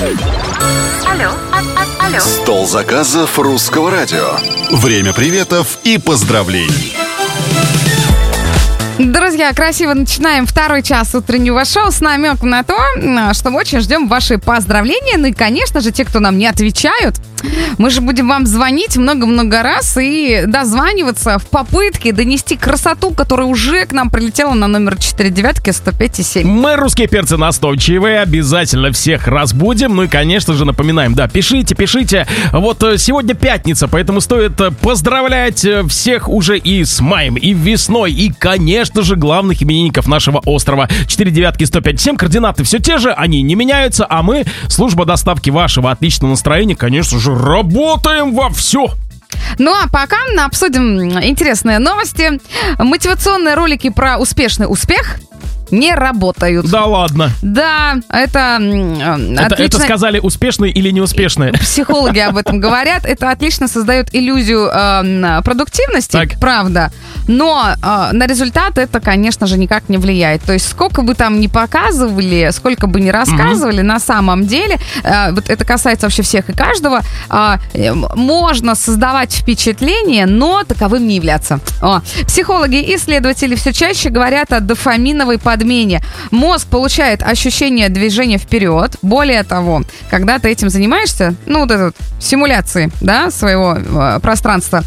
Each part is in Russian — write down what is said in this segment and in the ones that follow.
Алло. Стол заказов русского радио. Время приветов и поздравлений. Друзья, красиво начинаем второй час утреннего шоу с намеком на то, что мы очень ждем ваши поздравления. Ну и, конечно же, те, кто нам не отвечают, мы же будем вам звонить много-много раз и дозваниваться в попытке донести красоту, которая уже к нам прилетела на номер 495-105-7. Мы, русские перцы, настойчивые, обязательно всех разбудим. Ну и, конечно же, напоминаем, да, пишите. Вот сегодня пятница, поэтому стоит поздравлять всех уже и с маем, и весной, и, конечно же, главных именинников нашего острова. 495-105-7, координаты все те же, они не меняются, а мы, служба доставки вашего отличного настроения, конечно же, работаем вовсю. Ну а пока обсудим интересные новости. Мотивационные ролики про успешный успех не работают. Да ладно. Да, это сказали успешные или неуспешные? Психологи об этом говорят. Это отлично создает иллюзию продуктивности, так. Правда. Но на результат это, конечно же, никак не влияет. То есть сколько бы там ни показывали, сколько бы ни рассказывали, на самом деле, вот это касается вообще всех и каждого, можно создавать впечатление, но таковым не являться. Психологи и исследователи все чаще говорят о дофаминовой подмене. Мозг получает ощущение движения вперед. Более того, когда ты этим занимаешься, вот это вот, симуляции, да, своего пространства,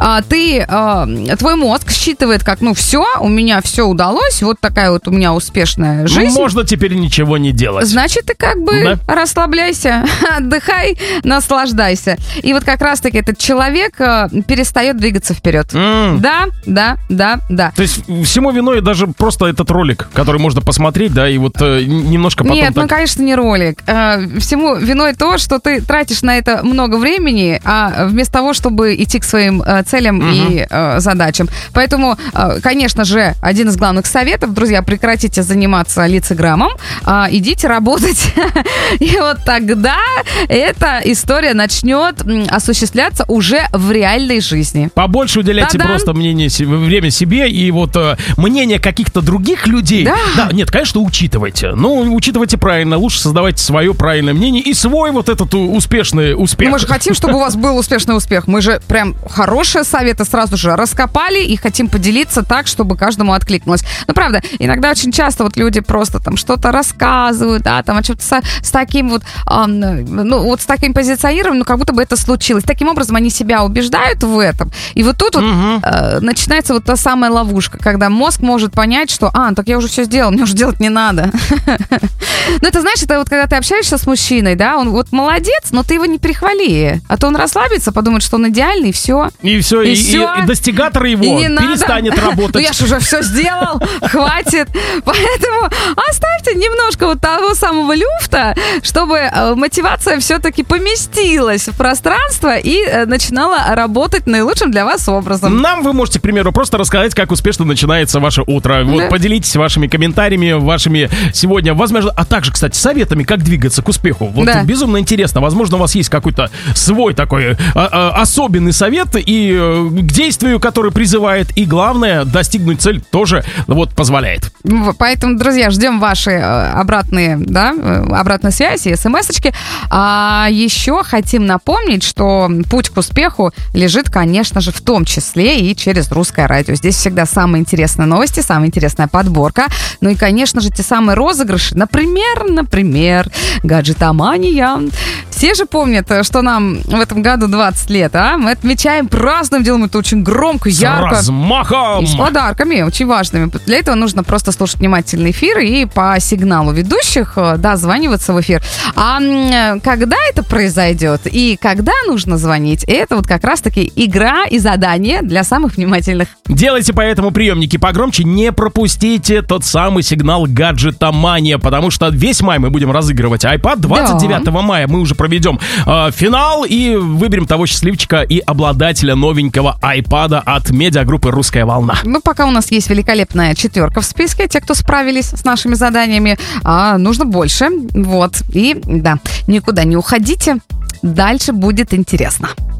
твой мозг считывает как, все, у меня все удалось, вот такая вот у меня успешная жизнь. Можно теперь ничего не делать. Значит, ты как бы расслабляйся, отдыхай, наслаждайся. И вот как раз-таки этот человек перестает двигаться вперед. Да. То есть всему виной даже просто этот ролик, который можно посмотреть, да, и вот немножко потом... Нет, конечно, не ролик. Всему виной то, что ты тратишь на это много времени, а вместо того, чтобы идти к своим целям и задачам. Поэтому, конечно же, один из главных советов, друзья, прекратите заниматься лицеграммом, идите работать. И вот тогда эта история начнет осуществляться уже в реальной жизни. Побольше уделяйте просто время себе и вот мнение каких-то других людей. Да, нет, конечно, учитывайте. Но учитывайте правильно, лучше создавайте свое правильное мнение и свой вот этот успешный успех. Мы же хотим, чтобы у вас был успешный успех. Мы же прям хорошие советы сразу же раскопали и хотим поделиться так, чтобы каждому откликнулось. Ну, правда, иногда очень часто вот люди просто там что-то рассказывают, да, там о чем-то с таким вот, с таким позиционированием, как будто бы это случилось. Таким образом, они себя убеждают в этом. И вот тут начинается вот та самая ловушка, когда мозг может понять, что, так я уже все сделал, мне уже делать не надо. Ну, это, знаешь, это вот когда ты общаешься с мужчиной, да, он вот молодец, но ты его не прихвали. А то он расслабится, подумает, что он идеальный, и все. И достигатор его перестанет работать. Ну, я же уже все сделал, хватит. Поэтому оставьте немножко вот того самого люфта, чтобы мотивация все-таки поместилась в пространство и начинала работать наилучшим для вас образом. Нам вы можете, к примеру, просто рассказать, как успешно начинается ваше утро. Вот поделитесь вашими комментариями, вашими сегодня, возможно, а также, кстати, советами, как двигаться к успеху. Вот безумно интересно. Возможно, у вас есть какой-то свой такой особенный совет и к действию, который призывает, и главное, достигнуть цель тоже позволяет. Поэтому, друзья, ждем ваши обратную связь и смс-очки. А еще хотим напомнить, что путь к успеху лежит, конечно же, в том числе и через русское радио. Здесь всегда самые интересные новости, самая интересная подборка. Ну и, конечно же, те самые розыгрыши. Например, гаджетомания. Все же помнят, что нам в этом году 20 лет, а? Мы отмечаем, празднуем, делаем это очень громко, ярко. С размахом! И с подарками, очень важными. Для этого нужно просто слушать внимательный эфир и по сигналу ведущих дозваниваться в эфир. А когда это произойдет и когда нужно звонить, это вот как раз-таки игра и задание для самых внимательных. Делайте поэтому приемники погромче, не пропустите тот самый сигнал гаджетомания, потому что весь май мы будем разыгрывать iPad. 29 мая мы уже проведем финал и выберем того счастливчика и обладателя новенького iPad от медиагруппы «Русская волна». Ну, пока у нас есть великолепная четверка в списке, те, кто справились с нашими заданиями, нужно больше. Вот. И да, никуда не уходите, дальше будет интересно.